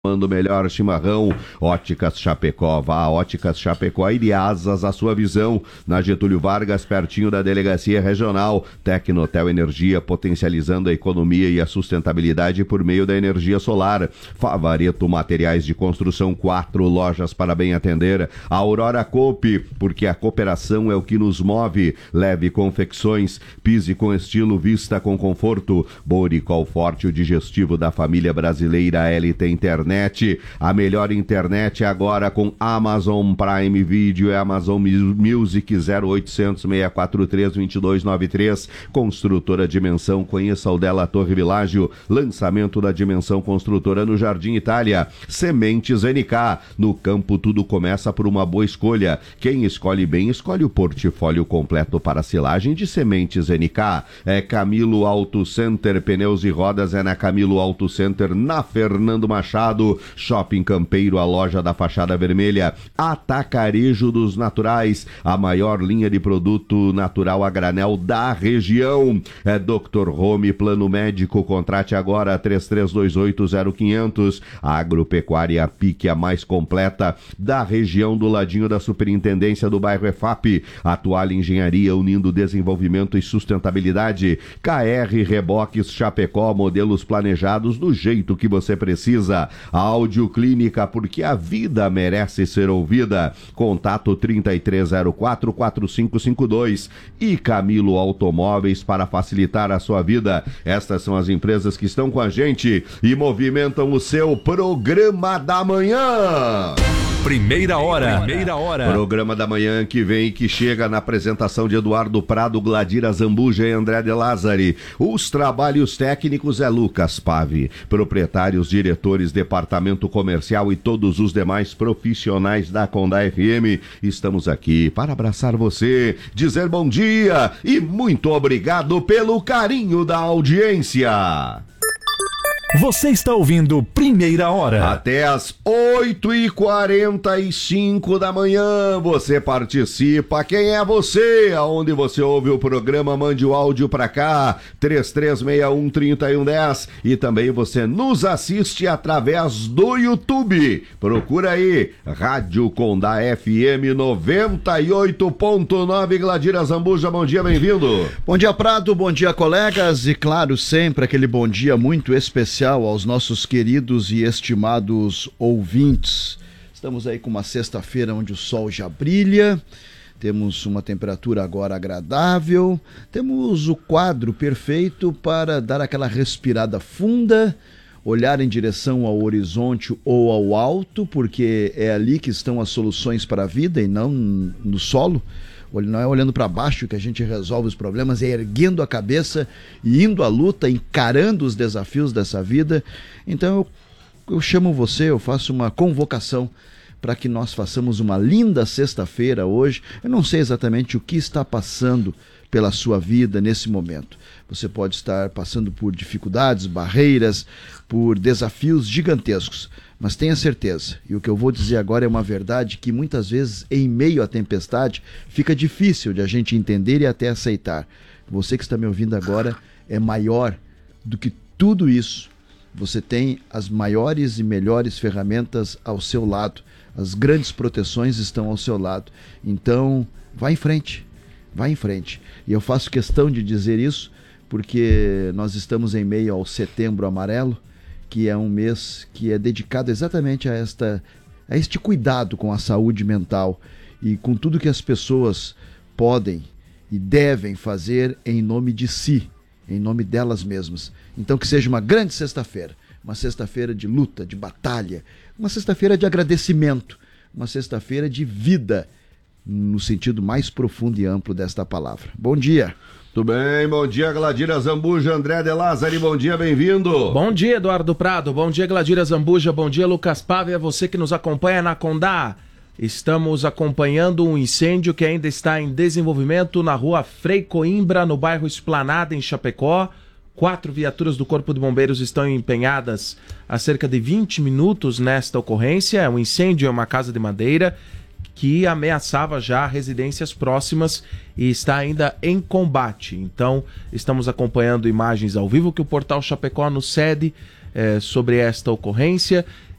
Tomando o melhor chimarrão, Óticas Chapecó. Vá a Óticas Chapecó e dê asas à sua visão. Na Getúlio Vargas, pertinho da Delegacia Regional. Tecnotel Energia, potencializando a economia e a sustentabilidade por meio da energia solar. Favareto Materiais de Construção, 4 lojas para bem atender. A Aurora Coop, porque a cooperação é o que nos move. Leve Confecções, pise com estilo, vista com conforto. Boricol Forte, o digestivo da família brasileira. LT Internet. A melhor internet agora com Amazon Prime Video e Amazon Music. 0800 643 2293. Construtora Dimensão, conheça o dela Torre Világio. Lançamento da Dimensão Construtora no Jardim Itália. Sementes NK, no campo tudo começa por uma boa escolha. Quem escolhe bem, escolhe o portfólio completo para silagem de Sementes NK. É Camilo Auto Center, pneus e rodas é na Camilo Auto Center, na Fernando Machado. Shopping Campeiro, a loja da fachada vermelha. Atacarejo dos Naturais, a maior linha de produto natural a granel da região. É Dr. Home, plano médico, contrate agora 33280500. A Agropecuária Pique, a mais completa da região, do ladinho da Superintendência do bairro EFAP. Atual Engenharia, unindo desenvolvimento e sustentabilidade. KR Reboques Chapecó, modelos planejados do jeito que você precisa. Áudio Clínica, porque a vida merece ser ouvida. Contato 3304-4552. E Camilo Automóveis, para facilitar a sua vida. Estas são as empresas que estão com a gente e movimentam o seu programa da manhã. Primeira hora. Programa da manhã que vem e que chega na apresentação de Eduardo Prado, Gladira Zambuja e André de Lázari. Os trabalhos técnicos é Lucas Pave. Proprietários, diretores, departamento comercial e todos os demais profissionais da Condá FM. Estamos aqui para abraçar você, dizer bom dia e muito obrigado pelo carinho da audiência. Você está ouvindo Primeira Hora. Até às 8h45 da manhã, você participa. Quem é você? Aonde você ouve o programa, mande o áudio pra cá, 3361-3110. E também você nos assiste através do YouTube. Procura aí, Rádio Condá FM 98.9. Gladira Zambuja, bom dia, bem-vindo. Bom dia, Prado, bom dia, colegas. E claro, sempre aquele bom dia muito especial aos nossos queridos e estimados ouvintes. Estamos aí com uma sexta-feira onde o sol já brilha, temos uma temperatura agora agradável, temos o quadro perfeito para dar aquela respirada funda, olhar em direção ao horizonte ou ao alto, porque é ali que estão as soluções para a vida e não no solo. Não é olhando para baixo que a gente resolve os problemas, é erguendo a cabeça e indo à luta, encarando os desafios dessa vida. Então eu chamo você, eu faço uma convocação para que nós façamos uma linda sexta-feira hoje. Eu não sei exatamente o que está passando pela sua vida nesse momento. Você pode estar passando por dificuldades, barreiras, por desafios gigantescos. Mas tenha certeza, e o que eu vou dizer agora é uma verdade que muitas vezes, em meio à tempestade, fica difícil de a gente entender e até aceitar. Você que está me ouvindo agora é maior do que tudo isso. Você tem as maiores e melhores ferramentas ao seu lado. As grandes proteções estão ao seu lado. Então, vá em frente. Vá em frente. E eu faço questão de dizer isso porque nós estamos em meio ao Setembro Amarelo, que é um mês que é dedicado exatamente a este cuidado com a saúde mental e com tudo que as pessoas podem e devem fazer em nome de si, em nome delas mesmas. Então que seja uma grande sexta-feira, uma sexta-feira de luta, de batalha, uma sexta-feira de agradecimento, uma sexta-feira de vida, no sentido mais profundo e amplo desta palavra. Bom dia! Tudo bem, bom dia, Gladira Zambuja, André de Lázari, bom dia, bem-vindo. Bom dia, Eduardo Prado, bom dia, Gladira Zambuja, bom dia, Lucas Pave, é você que nos acompanha na Condá. Estamos acompanhando um incêndio que ainda está em desenvolvimento na rua Frei Coimbra, no bairro Esplanada, em Chapecó. 4 viaturas do Corpo de Bombeiros estão empenhadas há cerca de 20 minutos nesta ocorrência. É um incêndio em uma casa de madeira que ameaçava já residências próximas e está ainda em combate. Então, estamos acompanhando imagens ao vivo que o Portal Chapecó nos cede sobre esta ocorrência